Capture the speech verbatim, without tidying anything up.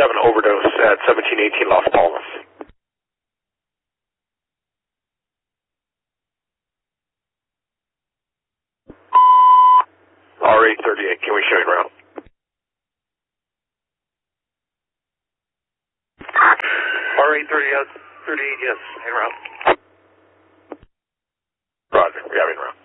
seven overdose at seventeen eighteen Las Palmas. R eight thirty-eight, can we show you around? R eight thirty-eight, yes, hang around. Roger, we have you around.